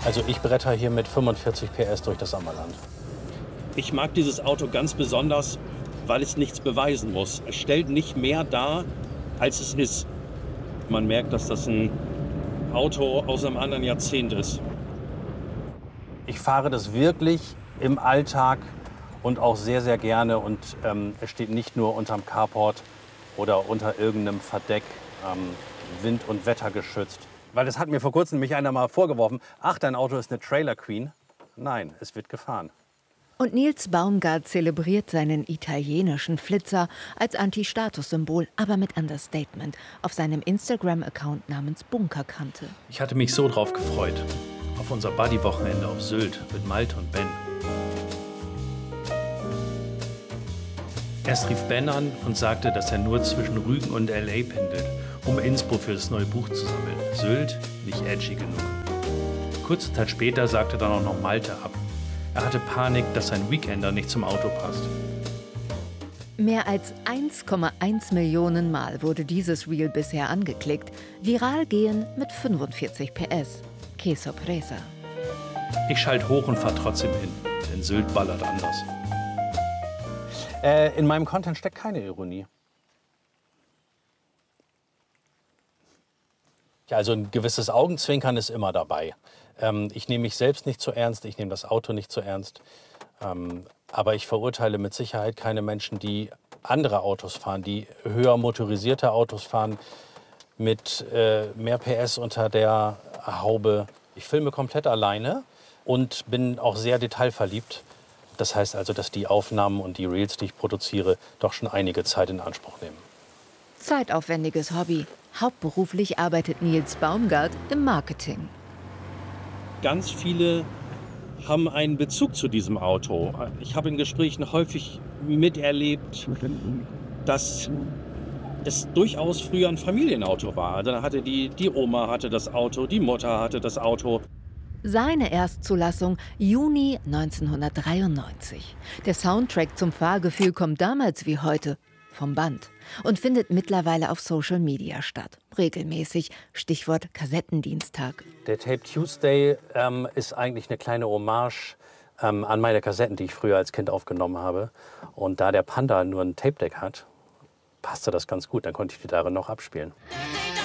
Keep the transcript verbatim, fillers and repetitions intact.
Also ich bretter hier mit fünfundvierzig P S durch das Ammerland. Ich mag dieses Auto ganz besonders, weil es nichts beweisen muss. Es stellt nicht mehr dar, als es ist. Man merkt, dass das ein Auto aus einem anderen Jahrzehnt ist. Ich fahre das wirklich im Alltag und auch sehr, sehr gerne. Und ähm, es steht nicht nur unterm Carport oder unter irgendeinem Verdeck, ähm, wind- und wettergeschützt. Weil das hat mir vor kurzem mich einer mal vorgeworfen. Ach, dein Auto ist eine Trailer Queen. Nein, es wird gefahren. Und Nils Baumgart zelebriert seinen italienischen Flitzer als Anti-Status-Symbol, aber mit Understatement, auf seinem Instagram-Account namens Bunkerkante. Ich hatte mich so drauf gefreut. Auf unser Buddy-Wochenende auf Sylt mit Malte und Ben. Erst rief Ben an und sagte, dass er nur zwischen Rügen und L A pendelt, um Inspo für das neue Buch zu sammeln. Sylt nicht edgy genug. Kurze Zeit später sagte dann auch noch Malte ab. Er hatte Panik, dass sein Weekender nicht zum Auto passt. Mehr als eins Komma eins Millionen Mal wurde dieses Reel bisher angeklickt. Viral gehen mit fünfundvierzig P S. Que sorpresa. Ich schalte hoch und fahre trotzdem hin, denn Sylt ballert anders. Äh, in meinem Content steckt keine Ironie. Ja, also ein gewisses Augenzwinkern ist immer dabei. Ähm, ich nehme mich selbst nicht zu ernst, ich nehme das Auto nicht zu ernst. Ähm, aber ich verurteile mit Sicherheit keine Menschen, die andere Autos fahren, die höher motorisierte Autos fahren, mit äh, mehr P S unter der Haube. Ich filme komplett alleine und bin auch sehr detailverliebt. Das heißt also, dass die Aufnahmen und die Reels, die ich produziere, doch schon einige Zeit in Anspruch nehmen. Zeitaufwendiges Hobby. Hauptberuflich arbeitet Nils Baumgart im Marketing. Ganz viele haben einen Bezug zu diesem Auto. Ich habe in Gesprächen häufig miterlebt, dass es durchaus früher ein Familienauto war. Dann hatte die, die Oma hatte das Auto, die Mutter hatte das Auto. Seine Erstzulassung Juni neunzehnhundertdreiundneunzig. Der Soundtrack zum Fahrgefühl kommt damals wie heute vom Band und findet mittlerweile auf Social Media statt. Regelmäßig, Stichwort Kassettendienstag. Der Tape Tuesday ähm, ist eigentlich eine kleine Hommage ähm, an meine Kassetten, die ich früher als Kind aufgenommen habe. Und da der Panda nur ein Tape-Deck hat, passte das ganz gut. Dann konnte ich die darin noch abspielen.